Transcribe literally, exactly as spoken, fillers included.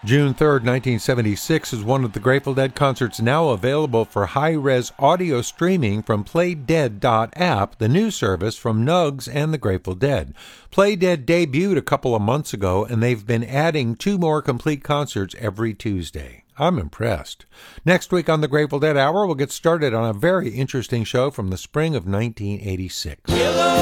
June third, nineteen seventy-six is one of the Grateful Dead concerts now available for high-res audio streaming from playdead dot app, the new service from Nugs and the Grateful Dead. Playdead debuted a couple of months ago, and they've been adding two more complete concerts every Tuesday. I'm impressed. Next week on the Grateful Dead Hour, we'll get started on a very interesting show from the spring of nineteen eighty-six. Yellow